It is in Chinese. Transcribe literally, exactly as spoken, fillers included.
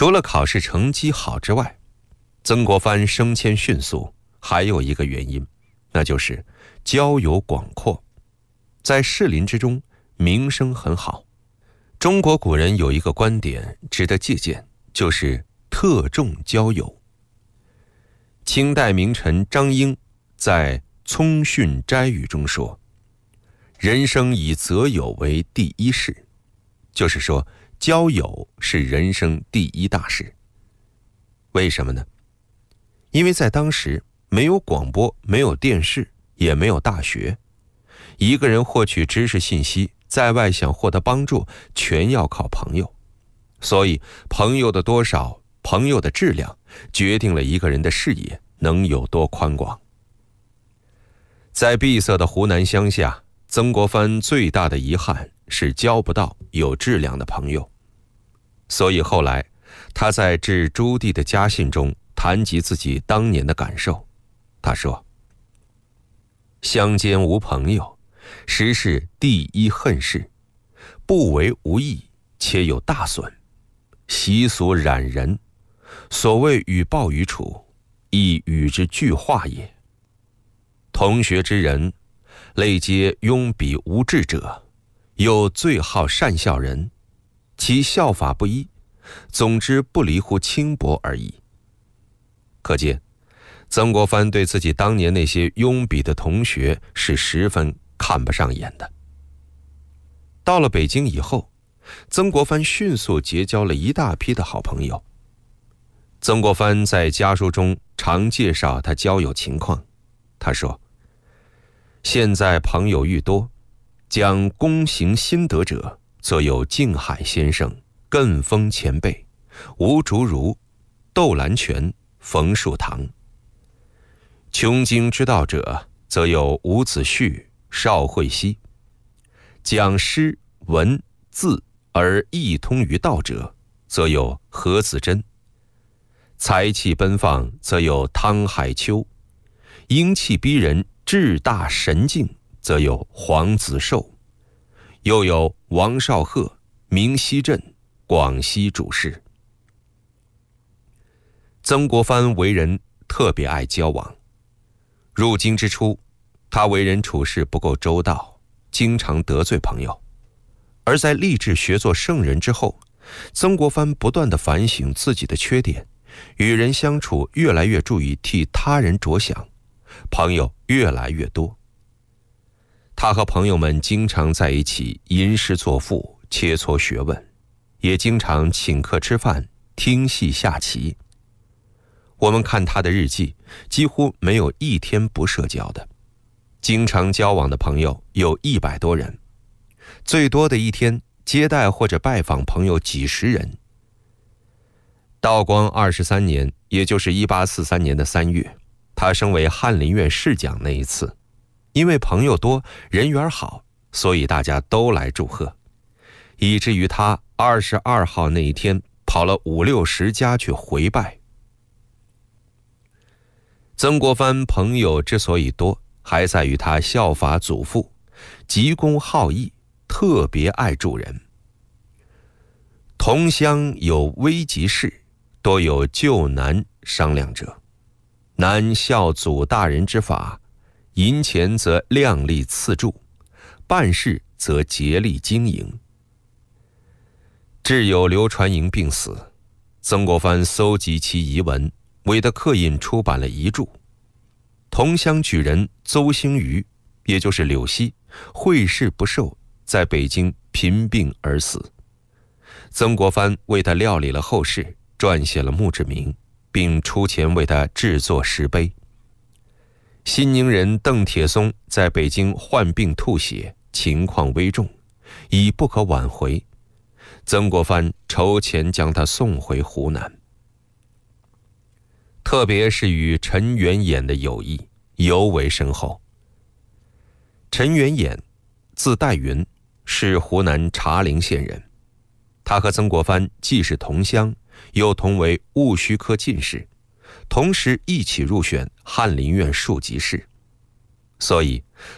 除了考试成绩好之外，曾国藩升迁迅速还有一个原因，那就是交友广阔，在士林之中名声很好。中国古人有一个观点值得借鉴，就是特重交友。清代名臣张英在《聪训斋语》中说，人生以择友为第一事，就是说交友是人生第一大事。为什么呢？因为在当时没有广播，没有电视，也没有大学，一个人获取知识信息，在外想获得帮助，全要靠朋友。所以朋友的多少，朋友的质量，决定了一个人的视野能有多宽广。在闭塞的湖南乡下，曾国藩最大的遗憾是交不到有质量的朋友。所以后来他在致朱棣的家信中谈及自己当年的感受。他说，乡间无朋友，实是第一恨事，不为无益，且有大损，习俗染人，所谓与报于处，亦与之俱化也。同学之人，类皆庸鄙无志者，又最好善笑人，其笑法不一，总之不离乎轻薄而已。可见曾国藩对自己当年那些庸鄙的同学是十分看不上眼的。到了北京以后，曾国藩迅速结交了一大批的好朋友。曾国藩在家书中常介绍他交友情况。他说，现在朋友愈多，讲躬行心得者，则有静海先生、艮峰前辈、吴竹如、窦兰泉、冯树堂；穷经之道者，则有伍子胥、邵慧熙；讲诗文字而异通于道者，则有何子珍；才气奔放，则有汤海秋；英气逼人、志大神境，则有黄子寿；又有王少鹤、明熙镇、广西主事。曾国藩为人特别爱交往。入京之初，他为人处事不够周到，经常得罪朋友。而在立志学做圣人之后，曾国藩不断地反省自己的缺点，与人相处越来越注意替他人着想，朋友越来越多。他和朋友们经常在一起吟诗作赋，切磋学问，也经常请客吃饭，听戏下棋。我们看他的日记，几乎没有一天不社交的，经常交往的朋友有一百多人，最多的一天接待或者拜访朋友几十人。道光二十三年，也就是一八四三年的三月，他升为翰林院侍讲那一次，因为朋友多，人缘好，所以大家都来祝贺，以至于他二十二号那一天跑了五六十家去回拜。曾国藩朋友之所以多，还在于他效法祖父，急公好义，特别爱助人。同乡有危急事，多有救难商量者，南效祖大人之法，银钱则量力赐助，办事则竭力经营。挚友刘传营病死，曾国藩搜集其遗文，为他刻印出版了遗著。同乡举人邹兴瑜，也就是柳溪，会试不受，在北京贫病而死。曾国藩为他料理了后事，撰写了墓志铭，并出钱为他制作石碑。新宁人邓铁松在北京患病吐血，情况危重，已不可挽回。曾国藩筹钱将他送回湖南。特别是与陈元衍的友谊尤为深厚。陈元衍，字代云，是湖南茶陵县人。他和曾国藩既是同乡，又同为戊戌科进士，同时一起入选翰林院庶吉士。所以